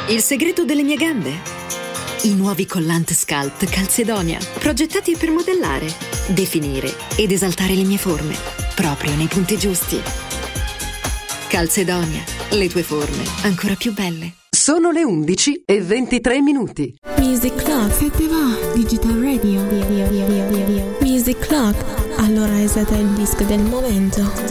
Il segreto delle mie gambe? I nuovi collant Sculpt Calzedonia, progettati per modellare, definire ed esaltare le mie forme, proprio nei punti giusti. Calzedonia, le tue forme ancora più belle. Sono le 11:23. Music Clock. Se te va, Digital Radio. Music Clock. Allora esate il disco del momento.